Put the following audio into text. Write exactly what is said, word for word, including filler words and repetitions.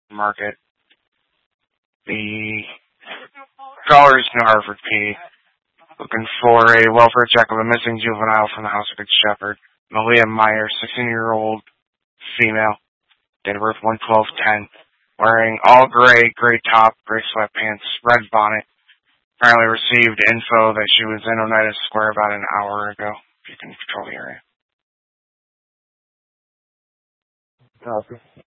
Market. The callers to Hartford P. Looking for a welfare check of a missing juvenile from the House of Good Shepherd. Malia Meyer, sixteen-year-old female. Date of birth one twelve ten. Wearing all gray, gray top, gray sweatpants, red bonnet. Apparently received info that she was in Oneida Square about an hour ago. If you can patrol the area. Copy.